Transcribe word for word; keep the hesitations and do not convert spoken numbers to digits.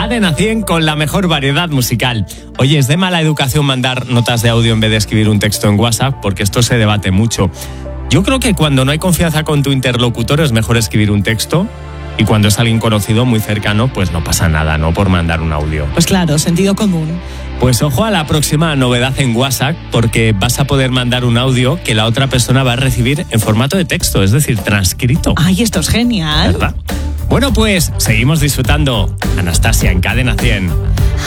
Cadena cien con la mejor variedad musical. Oye, ¿es de mala educación mandar notas de audio en vez de escribir un texto en WhatsApp? Porque esto se debate mucho. Yo creo que cuando no hay confianza con tu interlocutor es mejor escribir un texto. Y cuando es alguien conocido, muy cercano, pues no pasa nada, ¿no? Por mandar un audio. Pues claro, sentido común. Pues ojo a la próxima novedad en WhatsApp, porque vas a poder mandar un audio que la otra persona va a recibir en formato de texto, es decir, transcrito. Ay, esto es genial. ¿Verdad? Bueno, pues seguimos disfrutando. Anastasia en Cadena cien.